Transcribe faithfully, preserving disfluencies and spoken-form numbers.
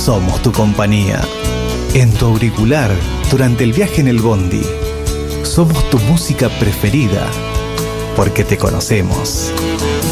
somos tu compañía. En tu auricular, durante el viaje en el bondi. Somos tu música preferida, porque te conocemos.